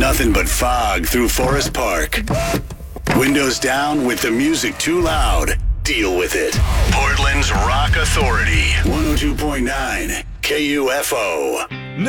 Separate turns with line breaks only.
Nothing but fog through Forest Park. Windows down with the music too loud. Deal with it. Portland's Rock Authority. 102.9 KUFO.